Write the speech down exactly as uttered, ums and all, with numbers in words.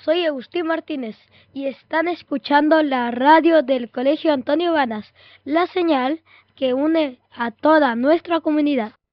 soy Agustín Martínez y están escuchando la radio del Colegio Antonio Banas, la señal que une a toda nuestra comunidad.